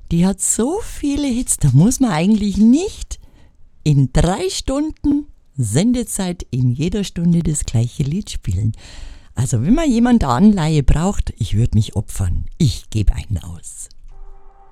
Die hat so viele Hits, da muss man eigentlich nicht in 3 Stunden Sendezeit in jeder Stunde das gleiche Lied spielen. Also wenn man jemand Anleihe braucht, ich würde mich opfern. Ich gebe einen aus.